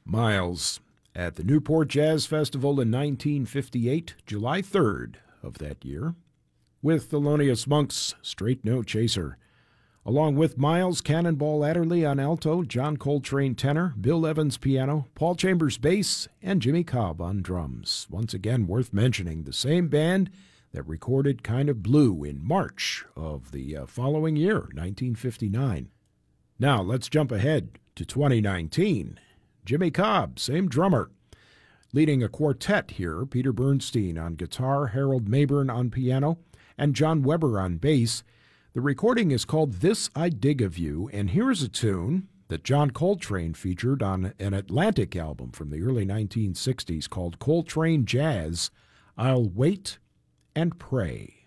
Miles at the Newport Jazz Festival in 1958, July 3rd of that year, with Thelonious Monk's Straight No Chaser. Along with Miles Cannonball Adderley on alto, John Coltrane tenor, Bill Evans piano, Paul Chambers bass, and Jimmy Cobb on drums. Once again, worth mentioning, the same band that recorded Kind of Blue in March of the following year, 1959. Now, let's jump ahead to 2019. Jimmy Cobb, same drummer, leading a quartet here, Peter Bernstein on guitar, Harold Mabern on piano, and John Weber on bass. The recording is called This I Dig of You, and here's a tune that John Coltrane featured on an Atlantic album from the early 1960s called Coltrane Jazz, I'll Wait and Pray.